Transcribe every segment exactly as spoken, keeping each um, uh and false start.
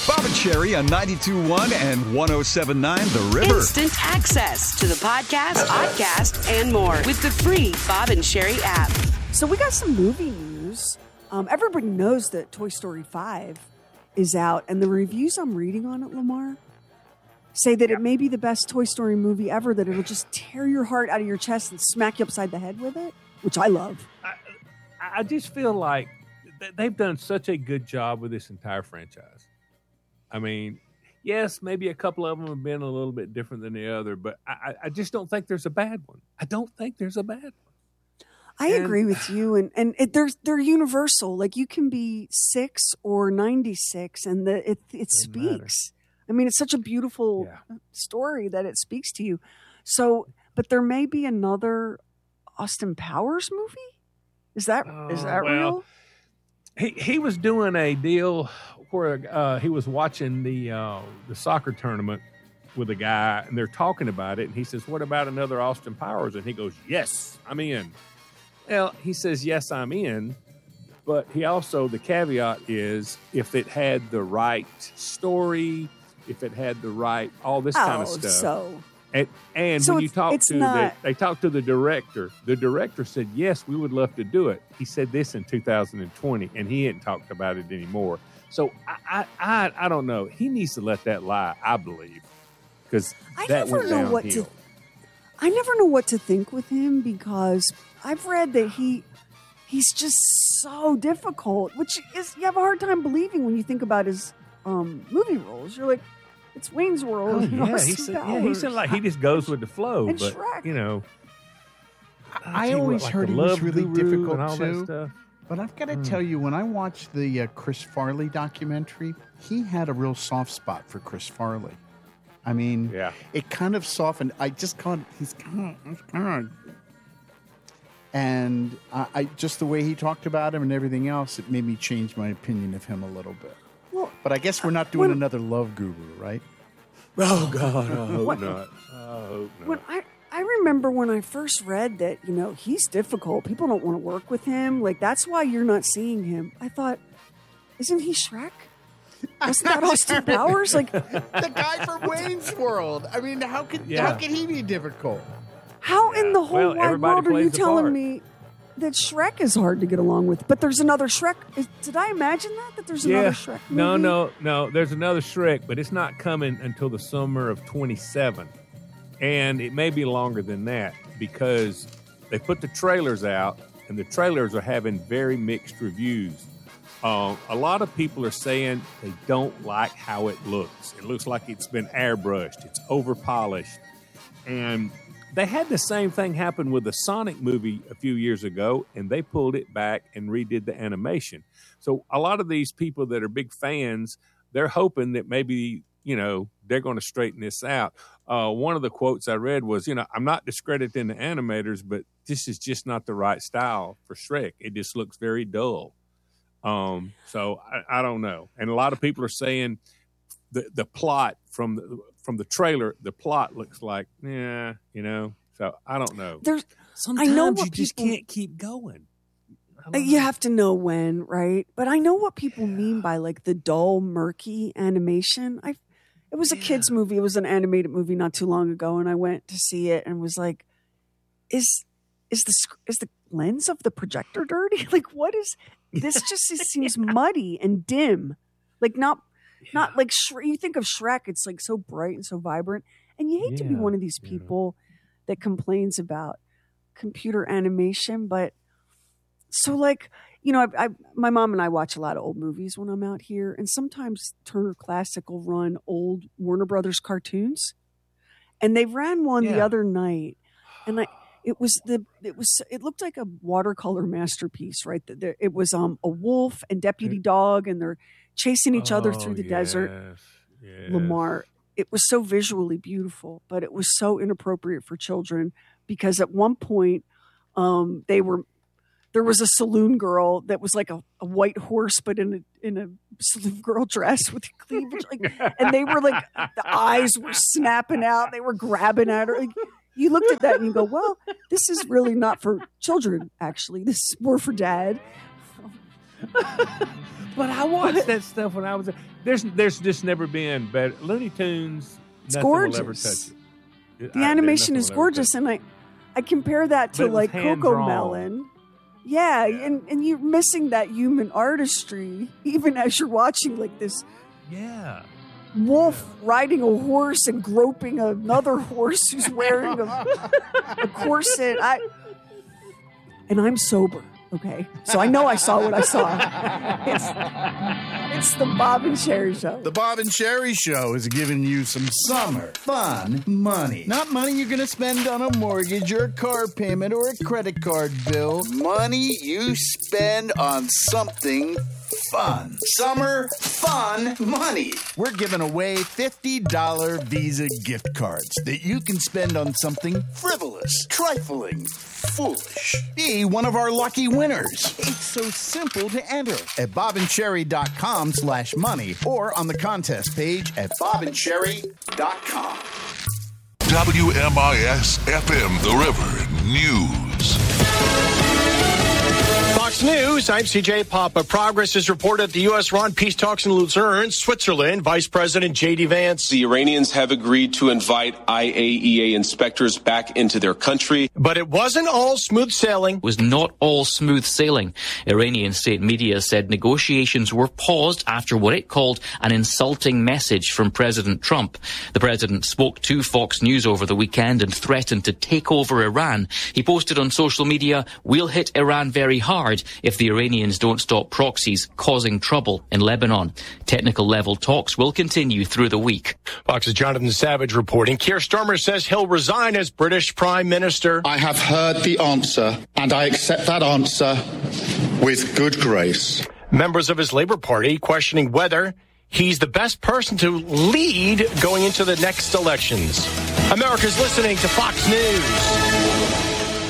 Bob and Sherry on ninety-two point one and one oh seven point nine The River. Instant access to the podcast, podcast, and more with the free Bob and Sherry app. So we got some movie news. Um, everybody knows that Toy Story five is out, and the reviews I'm reading on it, Lamar, say that it may be the best Toy Story movie ever, that it'll just tear your heart out of your chest and smack you upside the head with it, which I love. I, I just feel like they've done such a good job with this entire franchise. I mean, yes, maybe a couple of them have been a little bit different than the other, but I, I just don't think there's a bad one. I don't think there's a bad one. I and, agree with you, and and it, they're they're universal. Like, you can be six or ninety-six, and the it it speaks. Matter. I mean, it's such a beautiful yeah. story that it speaks to you. So, but there may be another Austin Powers movie. Is that uh, is that well, real? He he was doing a deal where uh, he was watching the uh, the soccer tournament with a guy, and they're talking about it, and he says, "What about another Austin Powers?" And he goes, "Yes, I'm in." Well, he says, "Yes, I'm in," but he also, the caveat is, if it had the right story, if it had the right, all this oh, kind of stuff. So, and and so when you talk to not... the, they talked to the director. The director said, "Yes, we would love to do it." He said this in two thousand twenty, and he hadn't talked about it anymore. So I, I, I, I don't know. He needs to let that lie, I believe, because that never went know downhill. What to, I never know what to think with him, because I've read that he he's just so difficult, which is, you have a hard time believing when you think about his um, movie roles. You're like, it's Wayne's World. Oh, and yeah, Austin he said, Powers. yeah, he said like he just goes with the flow. And but Shrek. you know, I, I always like heard he was was really difficult and all too. That stuff. But I've got to Mm. tell you, when I watched the uh, Chris Farley documentary, he had a real soft spot for Chris Farley. I mean, yeah. it kind of softened. I just caught he's kind of, kind of and I, I just the way he talked about him and everything else, it made me change my opinion of him a little bit. Well, but I guess we're not doing when, another Love Guru, right? Oh God, I hope what, not. I hope not. When I I remember when I first read that, you know, he's difficult. People don't want to work with him. Like, that's why you're not seeing him. I thought, isn't he Shrek? Wasn't that Austin Powers? Like, the guy from Wayne's World. I mean, how could Yeah. how could he be difficult? How Yeah. in the whole Well, wide everybody world are you plays a telling part. me that Shrek is hard to get along with? But there's another Shrek. Is, did I imagine that? That there's yeah. another Shrek movie? No, no, no. There's another Shrek, but it's not coming until the summer of twenty-seven. And it may be longer than that, because they put the trailers out, and the trailers are having very mixed reviews. Uh, a lot of people are saying they don't like how it looks. It looks like it's been airbrushed. It's over-polished. And they had the same thing happen with the Sonic movie a few years ago, and they pulled it back and redid the animation. So a lot of these people that are big fans, they're hoping that maybe, you know, they're going to straighten this out. Uh, one of the quotes I read was, you know, I'm not discrediting the animators, but this is just not the right style for Shrek. It just looks very dull. Um, so I, I don't know. And a lot of people are saying the the plot from the from the trailer, the plot looks like, yeah, you know. So I don't know. There's, Sometimes I know you what just people, can't keep going. You have to know when, right? But I know what people mean by like the dull, murky animation. I, it was a Yeah. kids movie. It was an animated movie not too long ago, and I went to see it and was like, "Is is the sc- is the lens of the projector dirty? Like, what is this? Just it seems muddy and dim, like not Yeah. not like Shre- you think of Shrek. It's like so bright and so vibrant, and you hate to be Yeah, one of these yeah. people that complains about computer animation, but." So, like, you know, I, I, my mom and I watch a lot of old movies when I'm out here, and sometimes Turner Classic will run old Warner Brothers cartoons, and they ran one the Yeah. other night, and I, it was the, it was, it looked like a watercolor masterpiece, right? The- the- It was um a wolf and Deputy Dog, and they're chasing each other through the Oh, desert. yes, yes. Lamar, it was so visually beautiful, but it was so inappropriate for children, because at one point, um, they were. There was a saloon girl that was like a, a white horse, but in a in a saloon girl dress with cleavage, like, and they were like the eyes were snapping out. They were grabbing at her. Like, you looked at that and you go, "Well, this is really not for children. Actually, this is more for dad." But I watched that stuff when I was. There's there's just never been better. Looney Tunes. It's nothing gorgeous. Will ever touch it. The I, animation nothing is will ever gorgeous, touch and I, I compare that But to it was like hand-drawn. Cocomelon. Yeah, and and you're missing that human artistry, even as you're watching like this it. Yeah. wolf riding a horse and groping another horse who's wearing a, a corset. I and I'm sober. Okay, so I know I saw what I saw. It's, it's the Bob and Sherry Show. The Bob and Sherry Show is giving you some summer fun money. Not money you're going to spend on a mortgage or a car payment or a credit card bill. Money you spend on something fun. Summer fun money. We're giving away fifty dollars Visa gift cards that you can spend on something frivolous, trifling, foolish. Be one of our lucky winners. It's so simple to enter at bobandcherry.com slash money or on the contest page at bobandcherry dot com. W M I S F M The River News. Fox News, I'm C J Papa. Progress is reported at the U S-Iran peace talks in Lucerne, Switzerland. Vice President J D Vance. The Iranians have agreed to invite I A E A inspectors back into their country. But it wasn't all smooth sailing. It was not all smooth sailing. Iranian state media said negotiations were paused after what it called an insulting message from President Trump. The president spoke to Fox News over the weekend and threatened to take over Iran. He posted on social media, "We'll hit Iran very hard if the Iranians don't stop proxies causing trouble in Lebanon." Technical level talks will continue through the week. Fox's Jonathan Savage reporting. Keir Starmer says he'll resign as British Prime Minister. I have heard the answer, and I accept that answer with good grace. Members of his Labour Party questioning whether he's the best person to lead going into the next elections. America's listening to Fox News.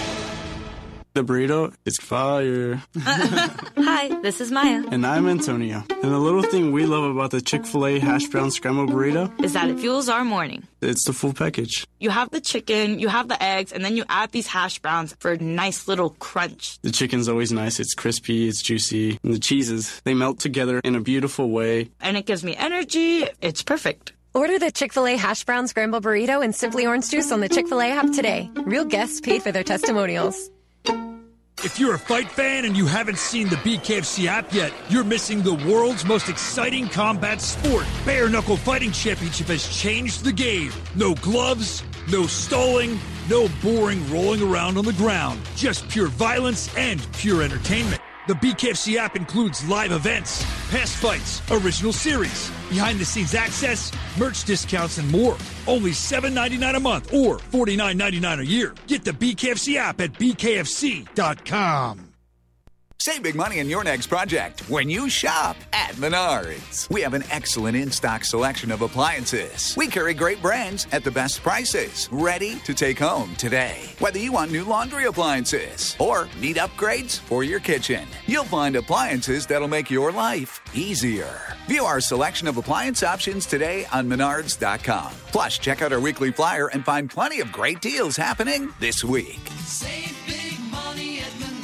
The burrito is fire. Hi, this is Maya. And I'm Antonio. And the little thing we love about the Chick-fil-A hash brown scrambled burrito is that it fuels our morning. It's the full package. You have the chicken, you have the eggs, and then you add these hash browns for a nice little crunch. The chicken's always nice. It's crispy, it's juicy. And the cheeses, they melt together in a beautiful way. And it gives me energy. It's perfect. Order the Chick-fil-A hash brown scrambled burrito and Simply Orange Juice on the Chick-fil-A app today. Real guests pay for their testimonials. If you're a fight fan and you haven't seen the B K F C app yet, you're missing the world's most exciting combat sport. Bare Knuckle Fighting Championship has changed the game. No gloves, no stalling, no boring rolling around on the ground. Just pure violence and pure entertainment. The B K F C app includes live events, past fights, original series, behind-the-scenes access, merch discounts, and more. Only seven dollars and ninety-nine cents a month or forty-nine dollars and ninety-nine cents a year. Get the B K F C app at b k f c dot com. Save big money on your next project when you shop at Menards. We have an excellent in-stock selection of appliances. We carry great brands at the best prices, ready to take home today. Whether you want new laundry appliances or need upgrades for your kitchen, you'll find appliances that'll make your life easier. View our selection of appliance options today on menards dot com. Plus, check out our weekly flyer and find plenty of great deals happening this week. Save big money at Menards.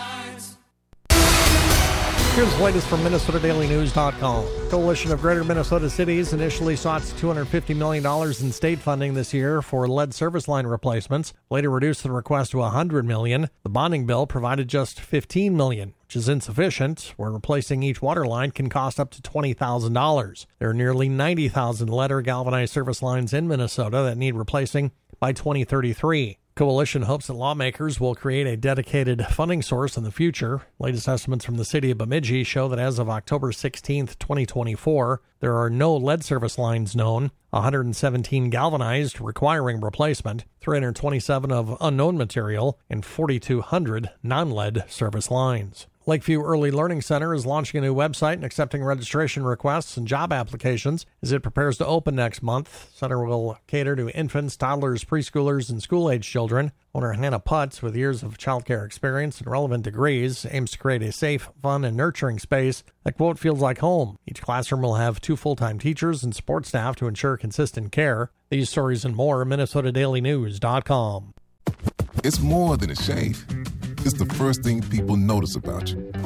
Here's the latest from Minnesota Daily News dot com. Coalition of Greater Minnesota Cities initially sought two hundred fifty million dollars in state funding this year for lead service line replacements, later reduced the request to one hundred million dollars. The bonding bill provided just fifteen million dollars, which is insufficient, where replacing each water line can cost up to twenty thousand dollars. There are nearly ninety thousand lead or galvanized service lines in Minnesota that need replacing by twenty thirty-three. Coalition hopes that lawmakers will create a dedicated funding source in the future. Latest estimates from the city of Bemidji show that as of October sixteenth, twenty twenty-four, there are no lead service lines known, one hundred seventeen galvanized requiring replacement, three hundred twenty-seven of unknown material, and forty-two hundred non-lead service lines. Lakeview Early Learning Center is launching a new website and accepting registration requests and job applications as it prepares to open next month. The center will cater to infants, toddlers, preschoolers, and school-age children. Owner Hannah Putz, with years of childcare experience and relevant degrees, aims to create a safe, fun, and nurturing space that, quote, feels like home. Each classroom will have two full-time teachers and support staff to ensure consistent care. These stories and more at Minnesota Daily News dot com. It's more than a shave. It's the first thing people notice about you.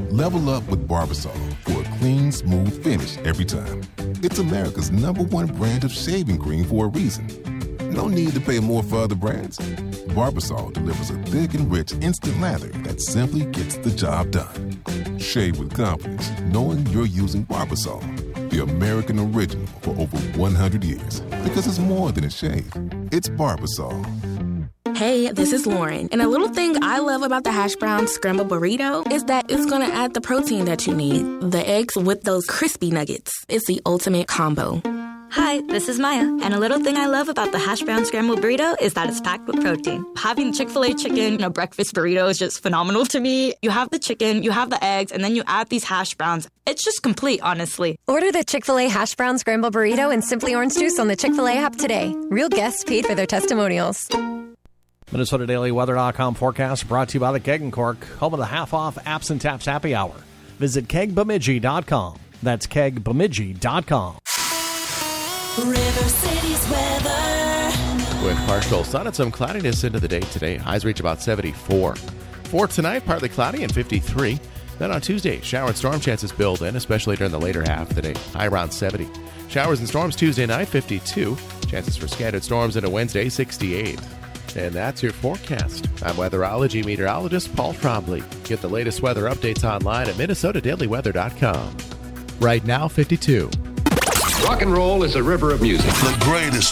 Level up with Barbasol for a clean, smooth finish every time. It's America's number one brand of shaving cream for a reason. No need to pay more for other brands. Barbasol delivers a thick and rich instant lather that simply gets the job done. Shave with confidence, knowing you're using Barbasol, the American original for over one hundred years. Because it's more than a shave. It's Barbasol. Hey, this is Lauren, and a little thing I love about the hash brown scramble burrito is that it's going to add the protein that you need. The eggs with those crispy nuggets. It's the ultimate combo. Hi, this is Maya, and a little thing I love about the hash brown scrambled burrito is that it's packed with protein. Having Chick-fil-A chicken in a breakfast burrito is just phenomenal to me. You have the chicken, you have the eggs, and then you add these hash browns. It's just complete, honestly. Order the Chick-fil-A hash brown scramble burrito and Simply Orange Juice on the Chick-fil-A app today. Real guests paid for their testimonials. Minnesota Daily Weather dot com forecast brought to you by the Keg and Cork, home of the half-off Apps and Taps Happy Hour. Visit keg bemidji dot com. That's keg bemidji dot com. River City's weather. With partial sun and some cloudiness into the day today, highs reach about seventy-four. For tonight, partly cloudy and fifty-three. Then on Tuesday, shower and storm chances build in, especially during the later half of the day, high around seventy. Showers and storms Tuesday night, fifty-two. Chances for scattered storms into Wednesday, sixty-eight. And that's your forecast. I'm weatherology meteorologist Paul Trombley. Get the latest weather updates online at Minnesota Daily Weather dot com. Right now, fifty-two. Rock and roll is a river of music. The greatest